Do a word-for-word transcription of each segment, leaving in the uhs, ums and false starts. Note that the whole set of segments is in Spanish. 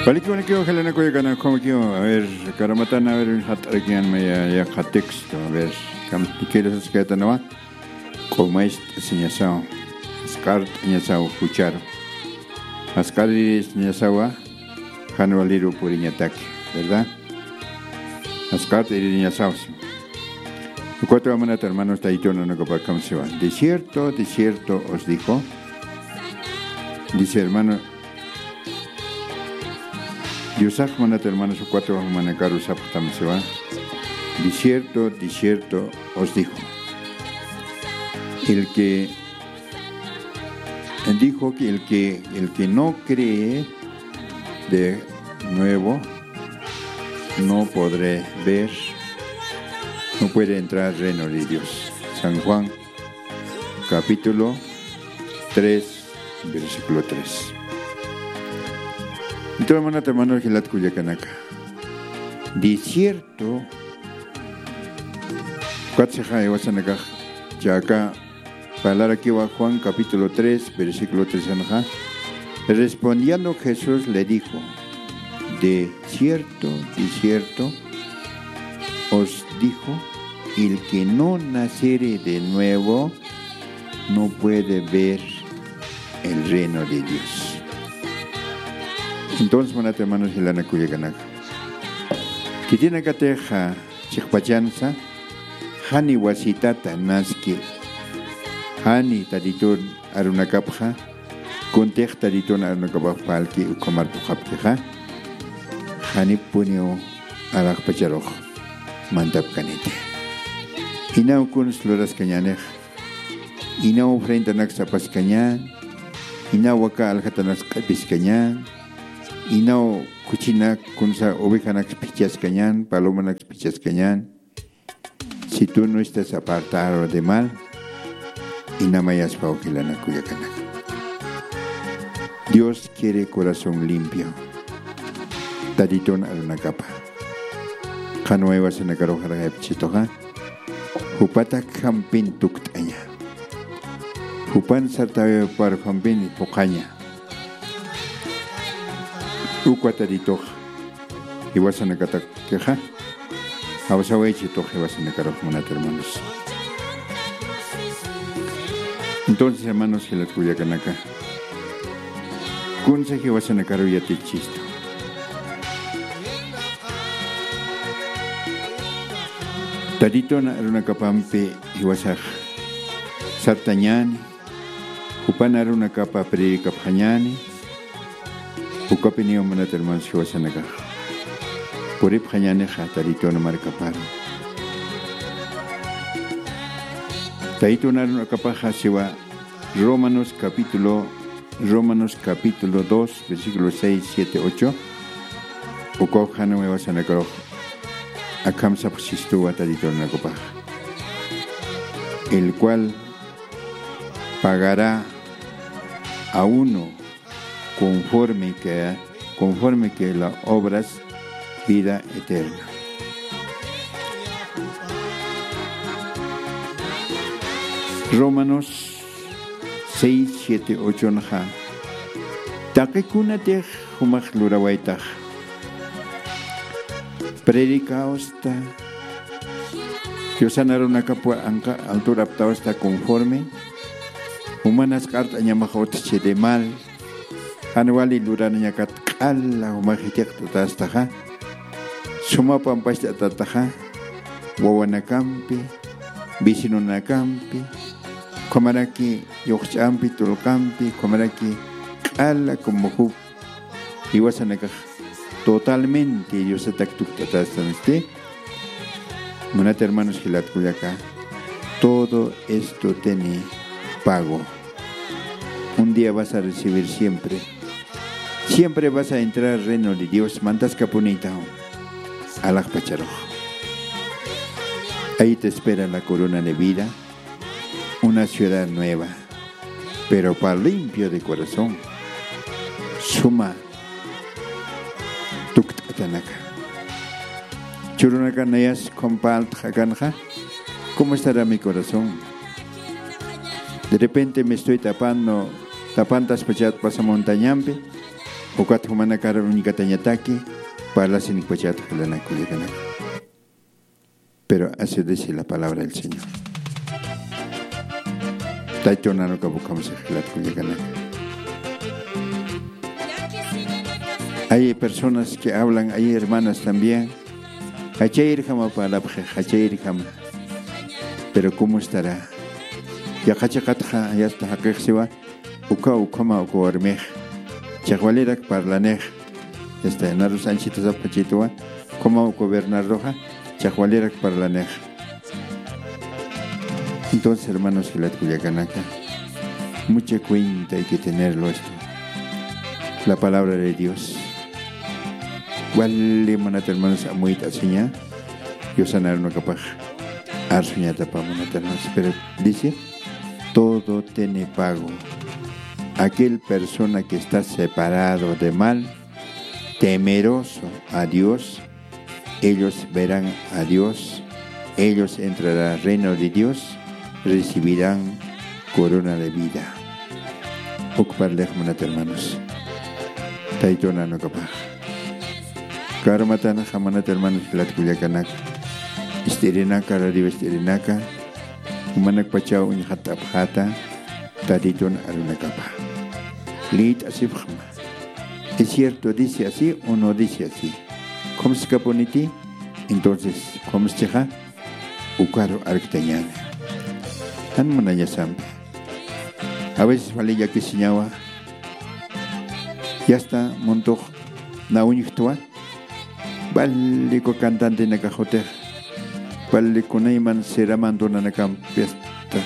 Palikuna que ojalá no coya gana como que a ver caramatana a ver un hat alguien me ya ya texto a ver cam quieres que ta no como es señasao skart señasao fucharo askari señasao hanwaliru puriñataki verdad askart señasao cuatro hermanos hermanos taitono no copa como se va de cierto de cierto os dijo dice hermano Diosaj manat hermanos o cuatro manakaru saptam se va. De cierto, de cierto os dijo. El que dijo que el que el que no cree de nuevo no podré ver, no puede entrar al reino de Dios. San Juan capítulo tres, versículo tres. Entonces, hermano, hermano, Gilat Cuyacanaka. De cierto, Cuatseja de Wasanaka, ya acá, palabra que va Juan capítulo tres, versículo tres, respondiendo Jesús le dijo, de cierto, de cierto, os dijo, el que no naciere de nuevo, no puede ver el reino de Dios. Entonces, manat hermanos, Hilana Cuyacanaka. Que tiene que teja chikpachanza, hani wasitata naski, hani taditun arunakapja, kuntej taditun arunakapajpalki ukomar pujapkeja, hani punio arakpacharoj, mantapkanite. Inau kun sloras kanyanej, inau frente naksapas kanyan, inau waka alhatanas kapis kanyan, Inau kuchina kunsa oveja pichas cañán, paloma pichas cañán. Si tú no estás apartado de mal, inamayas pauquilana cuyacana. Dios quiere corazón limpio. Taditón aruna capa. Canuevas en la carojara de pichitoja. Hupata campin tuktaña. Hupan sartabe par campin pocaña. Ucuatadito, y vas a necata queja, a vos a ver si toje vas a necar monat hermanos. Entonces, hermanos, que la cuya canaca, kunse que vas a necar ya te chisto. Tadito era una capampe y vas a sartañani, upana era una capa predica pañani. Ukapinio manat hermanos que vas a negar. Por ahí pañane jatarito no marca paro. Taito no capaja se va Romanos capítulo Romanos capítulo dos versículos seis, siete, ocho. Ukoja no me vas a negar. Akamsa pusistu atarito no capaja. El cual pagará a uno conforme que conforme que las obras vida eterna. Romanos seis, siete, ocho naja. Takekunate humach lurawaitach. Predicaosta. Diosanaron una capa anca altura aptaosta conforme. Humanas carta ñamajot de mal. Anuali lurana kat kala umahitek tatastaha suma pampas tataha wawana kampi bisinuna kampi komaraki yoxampi tulkampi komaraki kala como iwasanaka totalmente Dios ataktuk tatastanste monat hermanos Gilat Cuyacá. Todo esto tiene pago. Un día vas a recibir siempre. Siempre vas a entrar al reino de Dios. Mantas capunita. Alaj pacharoj. Ahí te espera la corona de vida. Una ciudad nueva. Pero para limpio de corazón. Suma. Tuktatanaka. Churunaka nayas compalt hakanja. ¿Cómo estará mi corazón? De repente me estoy tapando tapantas pachat pasa montañampe ukat humana cara unikatañataki para sin pachata kalana kuyakana. Pero así dice la palabra del Señor. Taitonano que buscamos el kuyakana. Hay personas que hablan, hay hermanas también. Hachair jama para hachair jama. Pero ¿cómo estará? Ya hachakatja ya está hakexiwa. Uka ukama ukormej. Chahualera para la nej. Este Naru Sanchito Zapachitoa. Como gobernar roja. Chahualera para la nej. Entonces, hermanos, que la Cuyacanaca, mucha cuenta hay que tenerlo esto. La palabra de Dios. Wale manat hermanos amuita seña, yo sanar no capaz, arsuñata para manat hermanos, pero dice, todo tiene pago. Aquel persona que está separado de mal, temeroso a Dios, ellos verán a Dios, ellos entrarán al reino de Dios, recibirán corona de vida. Ocupar manat hermanos, taitona no capaz. Karmatana jamanat hermanos lat kuyakanak istirinaka radio istirinaka humanak pachao un hatap hata taditon arunakapa lit así khama. Es cierto, dice así o no dice así. ¿Cómo se caponiti? Entonces, ¿cómo se deja? Ukaro arctañana. Han manaya sampe. A veces vale ya que señaba. Ya está, monto na uñictua. Vale con cantante na cajote, vale con ayman será mandona na campiesta.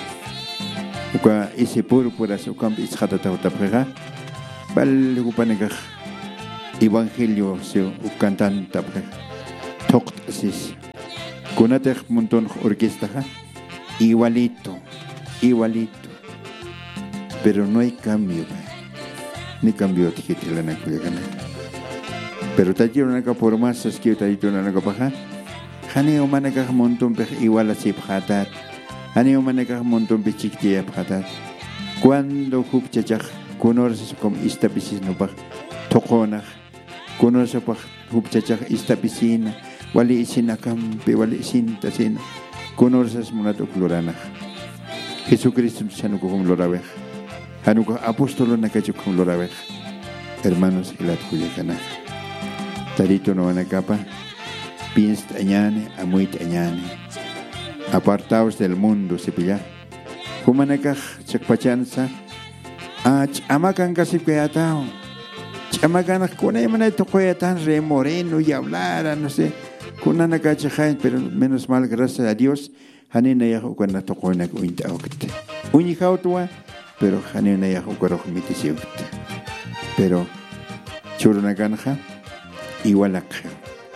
Uka ese puro por eso camp is hata ta prega. Vale con panega evangelio se u cantante prega. Toct asis. Con ate montón orquesta igualito, igualito. Pero no hay cambio, ni cambio tijete la nakuyagana. Pero tayo na ka por más es que tayo na ka paha. Hani umana ka montón pe igual así phatat. Hani umana ka montón pe chiktiya phatat. Cuando hup chachak conoces como esta piscina pa tokona. Conoces pa hup chachak esta piscina. Wali isina kampe wali isinta sina. Conoces monato clorana. Jesucristo chano como lorabe. Hanuka apóstolo na ka como lorabe. Hermanos ilat kuyakana. Tarito no van a capa, piensa añane, amuit añane, apartados del mundo se pilla. Humanacaj, chakpachanza, ah, chamacan casi cueyatao, chamacan con el maneto cueyatan re moreno y hablara, no sé, con una cachajain, pero menos mal, gracias a Dios, hanina ya cuando tocó una cuenta octe. Uñijautua, pero hanina ya cuando mitisi octe. Pero, churuna ganja. Igual acá.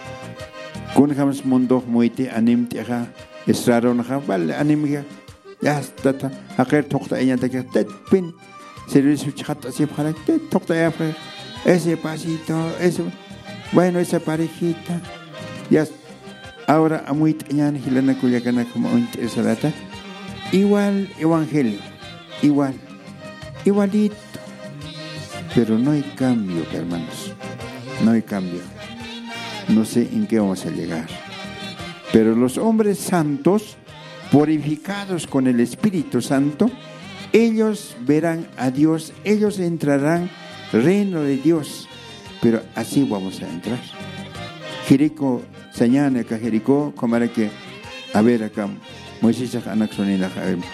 Con jamás mundo muite anim tija esraron ja vale anim ya ya está ta aker tokta ella te que te pin servicio chata así para te tokta ya ese pasito ese bueno esa parejita ya ahora a muy teñan hilana kuyakana como interesada igual evangelio igual igualito pero no hay cambio hermanos. No hay cambio. No sé en qué vamos a llegar. Pero los hombres santos, purificados con el Espíritu Santo, ellos verán a Dios, ellos entrarán al reino de Dios. Pero así vamos a entrar. Jericó, señala acá Jericó, como era que, a ver acá, Moisés anaxonila,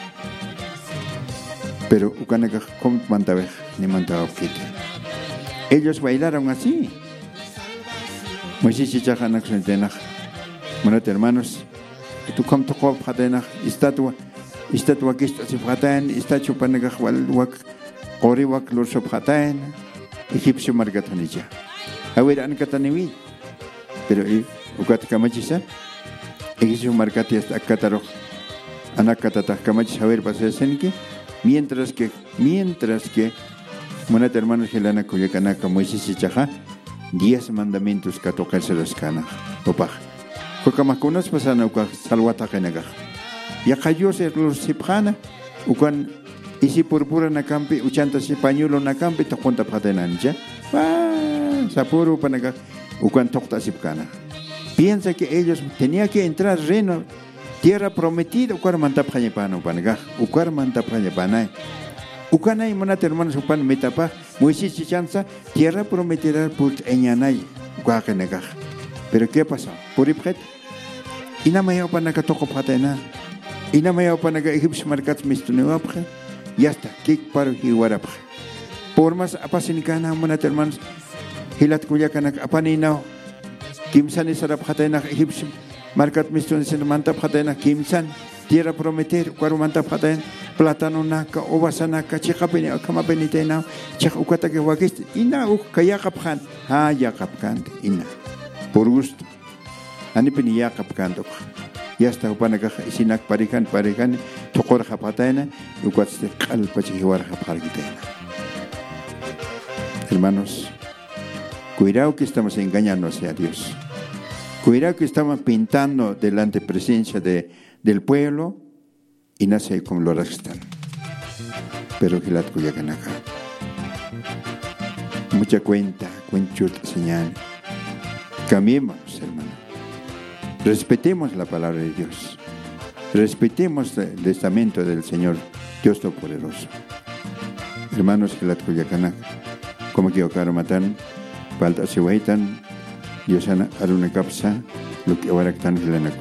pero ucanaca, ¿cómo mantaba? Ni mantaba quita. Ellos bailaron así. Moisés y Chajanak Sentenach, Monat hermanos, tu com to cop Hatenach, estatua, estatua que está se Hatan, estatua Panagach Walwak, Oriwak Lorshop Hatan, Egipcio Margatanilla. A ver, Ancataniwi, pero Ucat Camachisa, Egipcio Margati hasta Cataro, Anacatata Camachis, a ver, pasé Senke, mientras que, mientras que, Monat hermanos, Helena Cuyacanaka, Moisés y Chaja, diez mandamientos que tocarse los canas. Opaj. Porque más con unas pasanas que salvata que ya cayó ser los sipjana, ucan y si purpura na campi, uchanta si pañuelo na campi, te cuenta patenanja. pana, sapuru panaga, ukan tokta sipkana. Piensa que ellos tenían que entrar reino, tierra prometida, ukar mantap hanya pana panaga, ukar mantap hanya pana. Ukanay mana hermanos upan metapa, Moisés chichanza, tierra prometida por eñanay, ukakanagaj. Pero ¿qué pasó? Por ipret, inamayaw panaga toko patena, inamayaw panaga Egipcio marcats mistunewapje, ya está, kik paro hiwarapje. Por más apasinikana mana hermanos, hilat kuyakanak apaninaw, kimsan isarap hatena Egipcio marcat mistunewapje mantap hatena kimsan. Tierra prometer, cuaro manta pataen, plátano naka, obasa naka, chica peni, akama penitena, chica ukata que wakist, ina uk kaya kapkan, ha ya kapkan, ina, por gusto, ani peni ya kapkan tok, ya está upanaga isinak parikan parikan, tokor kapataena, ukatste kal pachihiwar kapargitena. Hermanos, cuidado que estamos engañándose a Dios, cuidado que estamos pintando delante presencia de del pueblo y nace como lo están. Pero que la tuya ganaka. Mucha cuenta, cuenchut señal. Cambiémonos, hermano. Respetemos la palabra de Dios. Respetemos el testamento del Señor Dios Todopoderoso. Hermanos, que la tuya ganaka. Como que ocaro matan, falta se waitan, Dios ana aruna kapsa, lo que ahora están en la